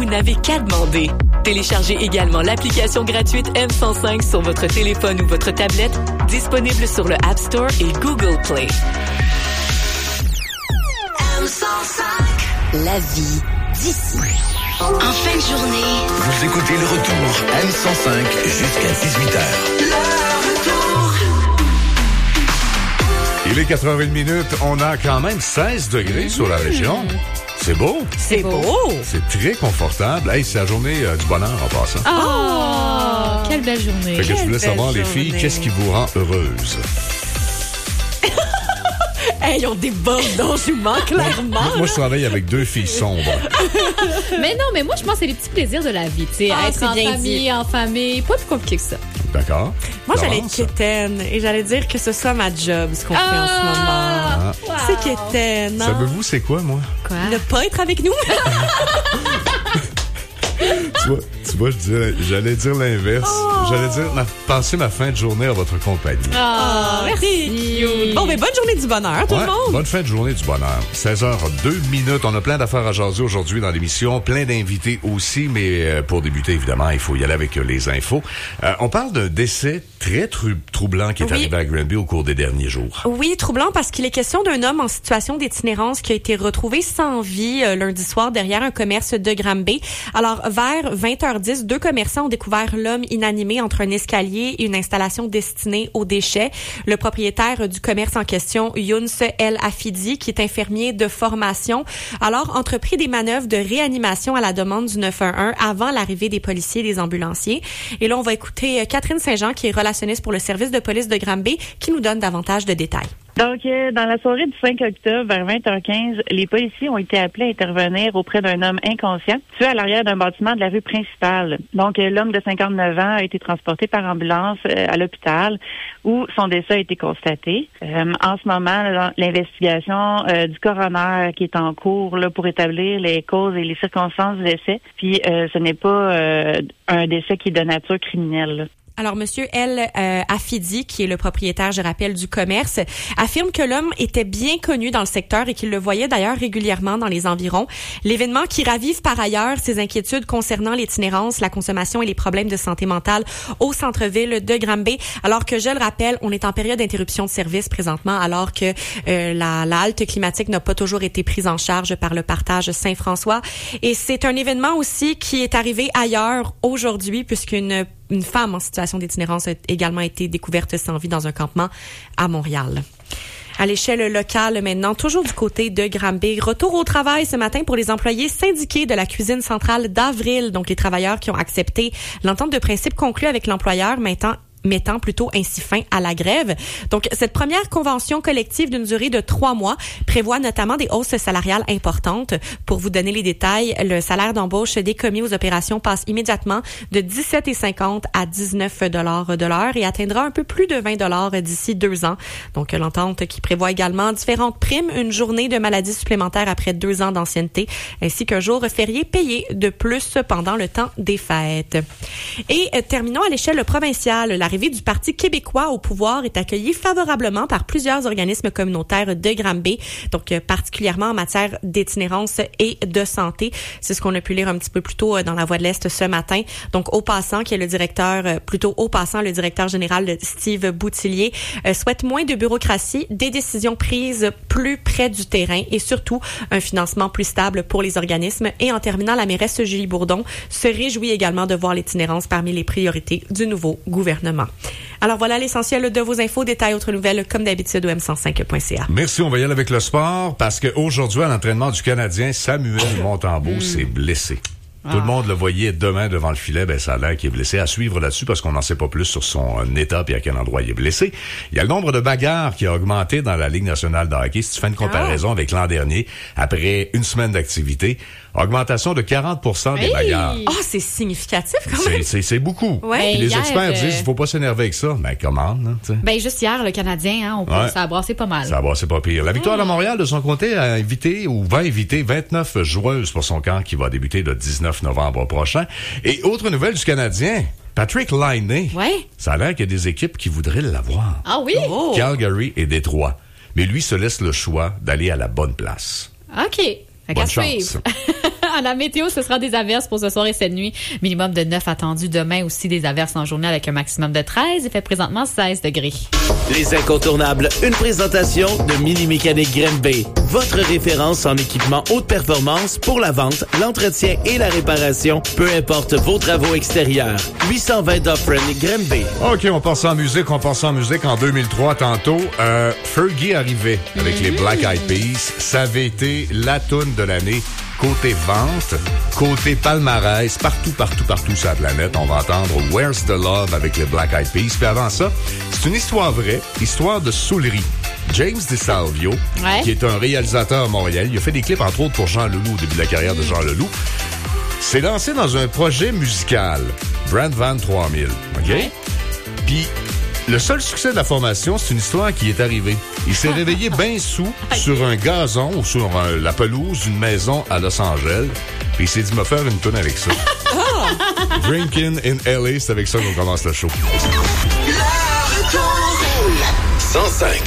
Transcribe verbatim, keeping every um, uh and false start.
n'avez qu'à demander. Téléchargez également l'application gratuite M cent cinq sur votre téléphone ou votre tablette, disponible sur le App Store et Google Play. M cent cinq. La vie d'ici. En fin de journée. Vous écoutez le retour M cent cinq jusqu'à dix-huit heures. Le retour. Il est quatre heures trente minutes. On a quand même seize degrés mmh. sur la région. C'est beau. C'est beau. C'est très confortable. Hey, c'est la journée euh, du bonheur en passant. Oh, quelle belle journée. Fait que je voulais savoir, journée. Les filles, qu'est-ce qui vous rend heureuse? Hey, ils ont des bordonnements, clairement. Moi, moi, je travaille avec deux filles sombres. Mais non, mais moi, je pense que c'est les petits plaisirs de la vie. Tu sais, Ah, être c'est en bien famille, dit. en famille, pas plus compliqué que ça. D'accord. Moi, j'allais être Laurence? quétaine et j'allais dire que ce soit ma job, ce qu'on fait en ce moment. Ah. Wow. C'est quétaine. Hein? Savez-vous, c'est quoi, moi? Quoi? Ne pas être avec nous. Tu vois, tu vois je disais, j'allais dire l'inverse. Oh. J'allais dire, ma, passer ma fin de journée à votre compagnie. Ah, merci. Bon, mais bonne journée du bonheur, tout Ouais, le monde. bonne fin de journée du bonheur. seize heures deux minutes. On a plein d'affaires à jaser aujourd'hui dans l'émission. Plein d'invités aussi, mais euh, pour débuter, évidemment, il faut y aller avec euh, les infos. Euh, on parle d'un décès très tru- troublant qui est Oui. arrivé à Granby au cours des derniers jours. Oui, troublant parce qu'il est question d'un homme en situation d'itinérance qui a été retrouvé sans vie euh, lundi soir derrière un commerce de Granby. Alors, vers vingt heures dix, deux commerçants ont découvert l'homme inanimé entre un escalier et une installation destinée aux déchets. Le propriétaire du commerce en question, Younes El Afidi, qui est infirmier de formation, alors entrepris des manœuvres de réanimation à la demande du neuf un un avant l'arrivée des policiers et des ambulanciers. Et là, on va écouter Catherine Saint-Jean, qui est relationniste pour le service de police de Granby, qui nous donne davantage de détails. Donc, euh, dans la soirée du cinq octobre, vers vingt heures quinze, les policiers ont été appelés à intervenir auprès d'un homme inconscient, tué à l'arrière d'un bâtiment de la rue principale. Donc, euh, l'homme de cinquante-neuf ans a été transporté par ambulance euh, à l'hôpital où son décès a été constaté. Euh, en ce moment, l'investigation euh, du coroner qui est en cours là, pour établir les causes et les circonstances du décès. Puis, euh, ce n'est pas euh, un décès qui est de nature criminelle, là. Alors, Monsieur El euh, Afidi, qui est le propriétaire, je rappelle, du commerce, affirme que l'homme était bien connu dans le secteur et qu'il le voyait d'ailleurs régulièrement dans les environs. L'événement qui ravive par ailleurs ses inquiétudes concernant l'itinérance, la consommation et les problèmes de santé mentale au centre-ville de Granby. Alors que, je le rappelle, on est en période d'interruption de service présentement, alors que euh, la, la halte climatique n'a pas toujours été prise en charge par le partage Saint-François. Et c'est un événement aussi qui est arrivé ailleurs aujourd'hui, puisqu'une Une femme en situation d'itinérance a également été découverte sans vie dans un campement à Montréal. À l'échelle locale maintenant, toujours du côté de Granby. Retour au travail ce matin pour les employés syndiqués de la cuisine centrale d'Avril, donc les travailleurs qui ont accepté l'entente de principe conclue avec l'employeur maintenant mettant plutôt ainsi fin à la grève. Donc, cette première convention collective d'une durée de trois mois prévoit notamment des hausses salariales importantes. Pour vous donner les détails, le salaire d'embauche des commis aux opérations passe immédiatement de dix-sept virgule cinquante à dix-neuf dollars de l'heure et atteindra un peu plus de vingt dollars d'ici deux ans. Donc, l'entente qui prévoit également différentes primes, une journée de maladie supplémentaire après deux ans d'ancienneté, ainsi qu'un jour férié payé de plus pendant le temps des fêtes. Et euh, terminons à l'échelle provinciale. La L'arrivée du Parti québécois au pouvoir est accueillie favorablement par plusieurs organismes communautaires de Granby, donc euh, particulièrement en matière d'itinérance et de santé. C'est ce qu'on a pu lire un petit peu plus tôt euh, dans La Voix de l'Est ce matin. Donc, Haut-Passant, qui est le directeur, euh, plutôt Haut-Passant, le directeur général Steve Boutillier, euh, souhaite moins de bureaucratie, des décisions prises plus près du terrain et surtout un financement plus stable pour les organismes. Et en terminant, la mairesse Julie Bourdon se réjouit également de voir l'itinérance parmi les priorités du nouveau gouvernement. Alors voilà l'essentiel de vos infos, détails, autres nouvelles, comme d'habitude au m cent cinq point c a. Merci, on va y aller avec le sport, parce qu'aujourd'hui, à l'entraînement du Canadien, Samuel Montembeault mm. s'est blessé. Ah. Tout le monde le voyait demain devant le filet, ben ça a l'air qu'il est blessé. À suivre là-dessus parce qu'on n'en sait pas plus sur son état et à quel endroit il est blessé. Il y a le nombre de bagarres qui a augmenté dans la Ligue nationale de hockey. Si tu fais une comparaison ah. avec l'an dernier, après une semaine d'activité, augmentation de quarante pour cent des hey! bagarres. Ah, oh, c'est significatif quand même. C'est, c'est, c'est beaucoup. Ouais. Les hier, experts euh... disent qu'il faut pas s'énerver avec ça. Ben, commande, hein, t'sais. Ben, juste hier, le Canadien, hein, on ouais. ça a brassé pas mal. Ça a brassé pas pire. La victoire mmh. de Montréal, de son côté, a invité ou va inviter vingt-neuf joueuses pour son camp qui va débuter le dix-neuf novembre prochain. Et autre nouvelle du Canadien, Patrick Laine. Ouais. Ça a l'air qu'il y a des équipes qui voudraient l'avoir. Ah oui? Oh. Calgary et Détroit. Mais lui se laisse le choix d'aller à la bonne place. OK. Bonne chance. À la météo, ce sera des averses pour ce soir et cette nuit. Minimum de neuf attendus. Demain aussi des averses en journée avec un maximum de treize. Il fait présentement seize degrés. Les incontournables, une présentation de Mini Mécanique Granby. Votre référence en équipement haute performance pour la vente, l'entretien et la réparation, peu importe vos travaux extérieurs. huit cent vingt Dufferin Granby. OK, on passe en musique, on passe en musique. En deux mille trois, tantôt, euh, Fergie arrivait avec mm-hmm. les Black Eyed Peas. Ça avait été la toune de l'année. Côté vente, côté palmarès, partout, partout, partout sur la planète, on va entendre Where's the Love avec les Black Eyed Peas. Puis avant ça, c'est une histoire vraie, histoire de soulerie. James DeSalvio, ouais. qui est un réalisateur à Montréal, il a fait des clips entre autres pour Jean Leloup au début de la carrière de Jean Leloup, s'est lancé dans un projet musical, Brand Van trois mille, OK? Ouais. Puis le seul succès de la formation, c'est une histoire qui est arrivée. Il s'est réveillé bien sous sur un gazon ou sur un, la pelouse d'une maison à Los Angeles. Puis il s'est dit, me faire une toune avec ça. Drinking in L A, c'est avec ça qu'on commence le show. cent cinq.